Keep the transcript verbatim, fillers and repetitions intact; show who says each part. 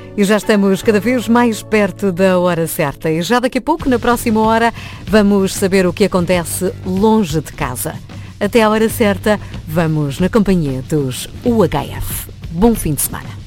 Speaker 1: E já estamos cada vez mais perto da hora certa. E já daqui a pouco, na próxima hora, vamos saber o que acontece longe de casa. Até à hora certa, vamos na companhia dos U H F. Bom fim de semana.